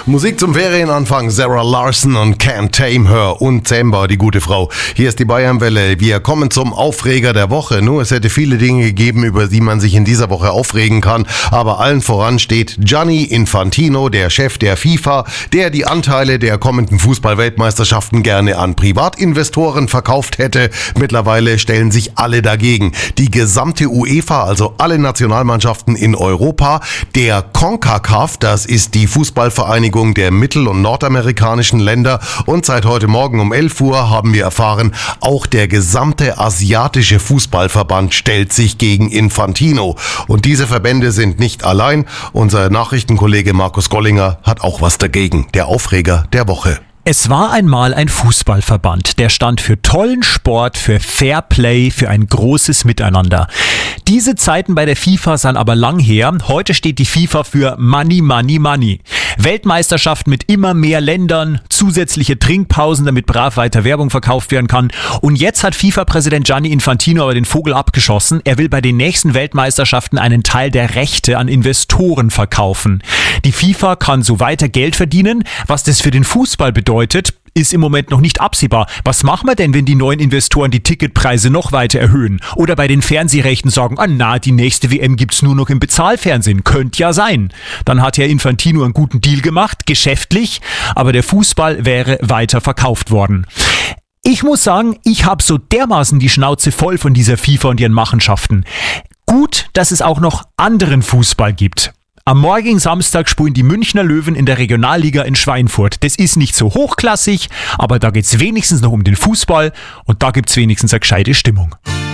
Musik zum Ferienanfang, Sarah Larson und Can't Tame Her, unzähmbar, die gute Frau. Hier ist die Bayernwelle. Wir kommen zum Aufreger der Woche. Nur, es hätte viele Dinge gegeben, über die man sich in dieser Woche aufregen kann. Aber allen voran steht Gianni Infantino, der Chef der FIFA, der die Anteile der kommenden Fußball-Weltmeisterschaften gerne an Privatinvestoren verkauft hätte. Mittlerweile stellen sich alle dagegen. Die gesamte UEFA, also alle Nationalmannschaften in Europa, der CONCACAF, das ist die Fußballvereinigung der mittel- und nordamerikanischen Länder, und seit heute Morgen um 11 Uhr haben wir erfahren, auch der gesamte asiatische Fußballverband stellt sich gegen Infantino. Und diese Verbände sind nicht allein. Unser Nachrichtenkollege Markus Gollinger hat auch was dagegen. Der Aufreger der Woche. Es war einmal ein Fußballverband, der stand für tollen Sport, für Fairplay, für ein großes Miteinander. Diese Zeiten bei der FIFA sind aber lang her. Heute steht die FIFA für Money, Money, Money. Weltmeisterschaften mit immer mehr Ländern, zusätzliche Trinkpausen, damit brav weiter Werbung verkauft werden kann. Und jetzt hat FIFA-Präsident Gianni Infantino aber den Vogel abgeschossen. Er will bei den nächsten Weltmeisterschaften einen Teil der Rechte an Investoren verkaufen. Die FIFA kann so weiter Geld verdienen. Was das für den Fußball bedeutet, ist im Moment noch nicht absehbar. Was machen wir denn, wenn die neuen Investoren die Ticketpreise noch weiter erhöhen? Oder bei den Fernsehrechten sagen, die nächste WM gibt's nur noch im Bezahlfernsehen. Könnte ja sein. Dann hat Herr Infantino einen guten Deal gemacht, geschäftlich, aber der Fußball wäre weiter verkauft worden. Ich muss sagen, ich habe so dermaßen die Schnauze voll von dieser FIFA und ihren Machenschaften. Gut, dass es auch noch anderen Fußball gibt. Am morgigen Samstag spielen die Münchner Löwen in der Regionalliga in Schweinfurt. Das ist nicht so hochklassig, aber da geht's wenigstens noch um den Fußball und da gibt's wenigstens eine gescheite Stimmung.